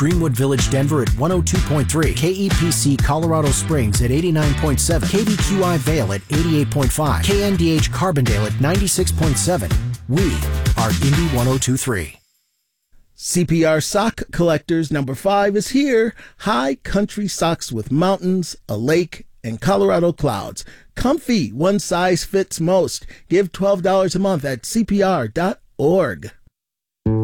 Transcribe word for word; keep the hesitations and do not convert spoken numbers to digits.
Greenwood Village, Denver at one oh two point three, K E P C Colorado Springs at eighty-nine point seven, K B Q I Vail at eighty-eight point five, K N D H Carbondale at ninety-six point seven. We are Indy one oh two point three. C P R Sock Collectors number five is here. High country socks with mountains, a lake, and Colorado clouds. Comfy, one size fits most. Give twelve dollars a month at C P R dot org.